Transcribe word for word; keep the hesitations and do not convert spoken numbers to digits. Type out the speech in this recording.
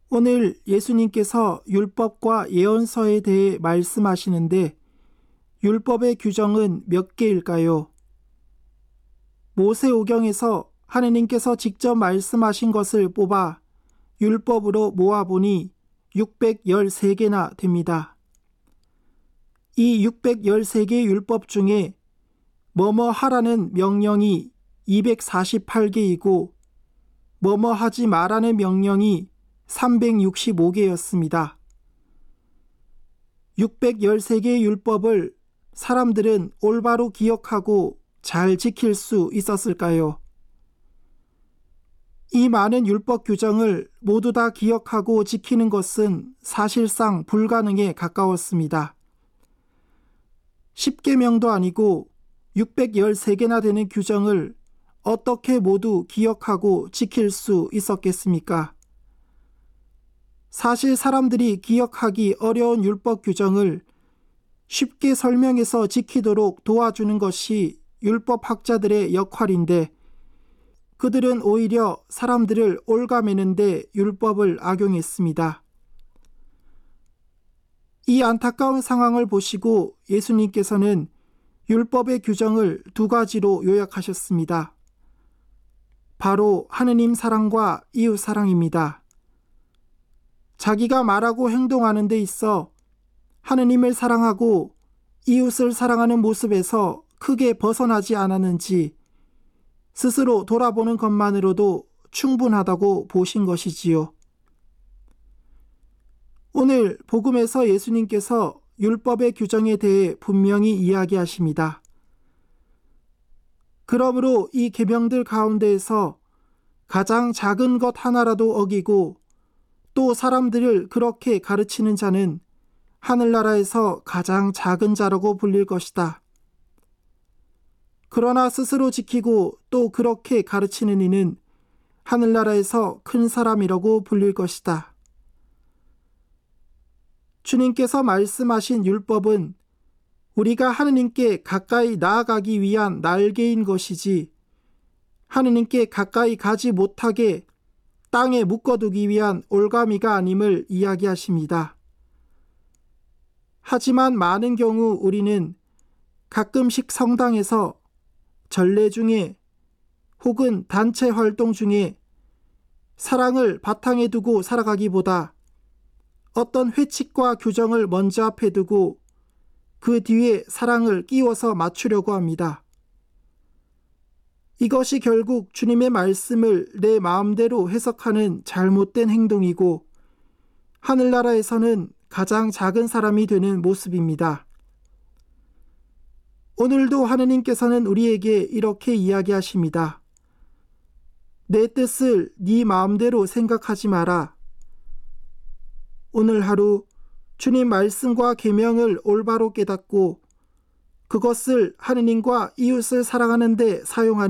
오늘 예수님께서 율법과 예언서에 대해 말씀하시는데 율법의 규정은 몇 개일까요? 모세오경에서 하느님께서 직접 말씀하신 것을 뽑아 율법으로 모아보니 육백십삼 개나 됩니다. 이 육백십삼 개의 율법 중에 뭐뭐 하라는 명령이 이백사십팔 개이고 뭐뭐 하지 말라는 명령이 삼백육십오 개였습니다. 육백십삼 개의 율법을 사람들은 올바로 기억하고 잘 지킬 수 있었을까요? 이 많은 율법 규정을 모두 다 기억하고 지키는 것은 사실상 불가능에 가까웠습니다. 십계명도 아니고 육백십삼 개나 되는 규정을 어떻게 모두 기억하고 지킬 수 있었겠습니까? 사실 사람들이 기억하기 어려운 율법 규정을 쉽게 설명해서 지키도록 도와주는 것이 율법학자들의 역할인데 그들은 오히려 사람들을 올가매는 데 율법을 악용했습니다. 이 안타까운 상황을 보시고 예수님께서는 율법의 규정을 두 가지로 요약하셨습니다. 바로 하느님 사랑과 이웃 사랑입니다. 자기가 말하고 행동하는 데 있어 하느님을 사랑하고 이웃을 사랑하는 모습에서 크게 벗어나지 않았는지 스스로 돌아보는 것만으로도 충분하다고 보신 것이지요. 오늘 복음에서 예수님께서 율법의 규정에 대해 분명히 이야기하십니다. 그러므로 이 계명들 가운데에서 가장 작은 것 하나라도 어기고 또 사람들을 그렇게 가르치는 자는 하늘나라에서 가장 작은 자라고 불릴 것이다. 그러나 스스로 지키고 또 그렇게 가르치는 이는 하늘나라에서 큰 사람이라고 불릴 것이다. 주님께서 말씀하신 율법은 우리가 하느님께 가까이 나아가기 위한 날개인 것이지 하느님께 가까이 가지 못하게 땅에 묶어두기 위한 올가미가 아님을 이야기하십니다. 하지만 많은 경우 우리는 가끔씩 성당에서 전례 중에 혹은 단체 활동 중에 사랑을 바탕에 두고 살아가기보다 어떤 회칙과 규정을 먼저 앞에 두고 그 뒤에 사랑을 끼워서 맞추려고 합니다. 이것이 결국 주님의 말씀을 내 마음대로 해석하는 잘못된 행동이고 하늘나라에서는 가장 작은 사람이 되는 모습입니다. 오늘도 하느님께서는 우리에게 이렇게 이야기하십니다. 내 뜻을 네 마음대로 생각하지 마라. 오늘 하루 주님 말씀과 계명을 올바로 깨닫고 그것을 하느님과 이웃을 사랑하는 데 사용하는